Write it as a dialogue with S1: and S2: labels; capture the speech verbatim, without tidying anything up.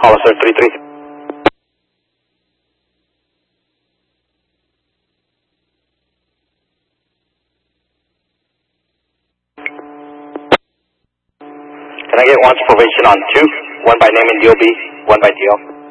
S1: Hollister three three. Can I get one's probation on two? One by name and D O B, one by D L.